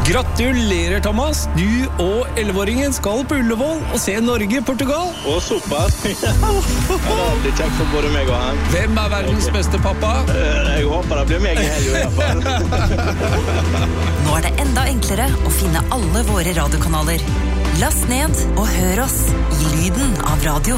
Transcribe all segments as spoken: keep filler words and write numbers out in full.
Gratulerer, Thomas! Du og elleveåringen skal på Ullevål og se Norge-Portugal. Å, såpass! Ja, det blir kjekt for både meg og han. Hvem er verdens beste pappa? Jeg håper det blir meg i helgen i hvert fall. Nå er det enda enklere å finne alle våre radiokanaler. Last ned og hør oss i lyden av radio.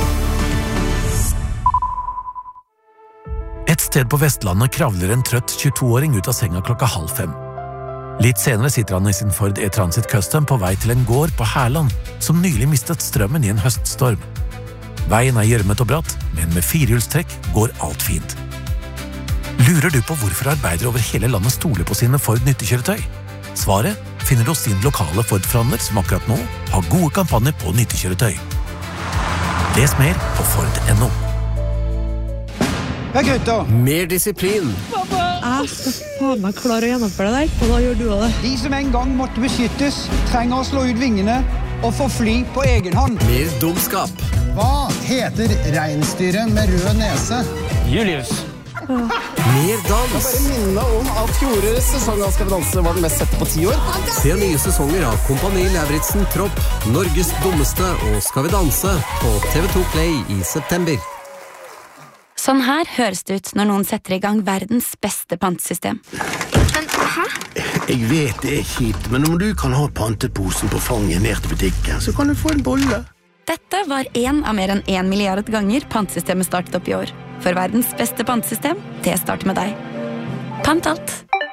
Et sted på Vestlandet kravler en trøtt tjueto-åring ut av senga klokka halv fem. Litt senere sitter han i sin Ford E-Transit Custom på vei til en gård på Herland, som nylig mistet strømmen i en høststorm. Veien er gjørmet og bratt, men med firehjulstrekk går alt fint. Lurer du på hvorfor arbeidere over hele landet stoler på sine Ford nyttekjøretøy? Svaret finner du hos din lokale Ford-forhandler som akkurat nå har gode kampanjer på nyttekjøretøy. Les mer på Ford punktum no. Ja, gutter. Mer disiplin. Pappa! Jeg skal faen meg klare å gjennomføre det der, og da gjør du det. De som en gang måtte beskyttes, trenger å slå ut vingene og få fly på egen hånd. Mer dumskap. Hva heter reinsdyret med rød nese? Julius. Mer dans. Jeg bare minner om at fjorårets sesong av Skal vi danse var den mest sette på ti år. Se nye sesonger av Kompani Lauritzen Tropp, Norges dummeste og Skal vi danse på T V to Play i september. Sånn her høres det ut når noen setter i gang verdens beste pantesystem. Men, hæ? Jeg vet det er kjipt, men om du kan ha panteposen på fanget ned til butikken, så kan du få en bolle. Dette var en av mer enn en milliard ganger pantesystemet startet opp i år. For verdens beste pantesystem, det starter med deg. Pant alt.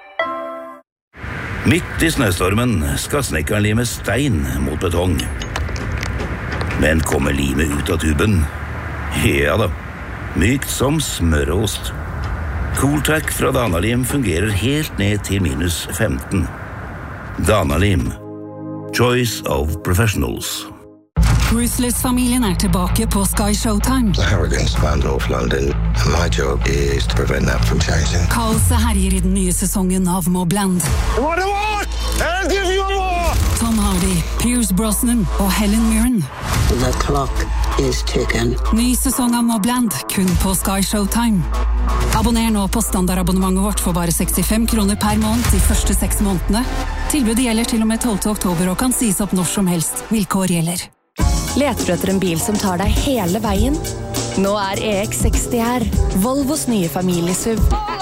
Midt i snøstormen skal snekkeren lime stein mot betong. Men kommer limet ut av tuben? Ja da. Mykt som smørost. Cooltrack fra Danalim fungerer helt ned til minus femten. Danalim. Choice of professionals. Ruthless-familien er tilbake på Sky Showtime. The Harrogans found North London, and my job is to prevent that from changing. Kaoset herjer i den nye sesongen av Mobland. What do you want? I'll give you more! Tom Hardy, Pierce Brosnan og Helen Mirren. The clock is ticking. Ny sesong av Mobland, kun på Sky Showtime. Abonner nå på standardabonnementet vårt for bare sekstifem kroner per måned de første seks månedene. Tilbudet gjelder til og med tolvte oktober og kan sies opp når som helst. Vilkår gjelder. Leter du etter en bil som tar deg hele veien? Nå er E X seksti her, Volvos nye familiesuv.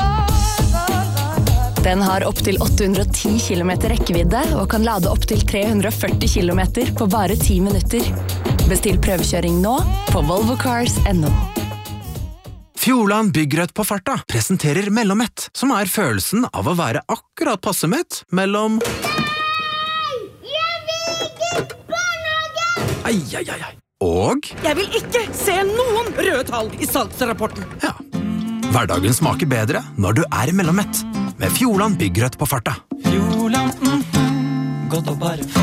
Den har opp til åtte hundre og ti kilometer rekkevidde og kan lade opp til tre hundre og førti kilometer på bare ti minutter. Bestill prøvekjøring nå på volvo cars punktum no. Fjordland Byggrødt på farta presenterer Mellomett, som er følelsen av å være akkurat passe mett mellom... Ai, ai, ai, ai. Og... Jeg vil ikke se noen røde tall i salgsrapporten. Ja. Hverdagen smaker bedre når du er Mellomett. Med Fjordland Byggrødt på farta. Fjordland, mm, godt å bare få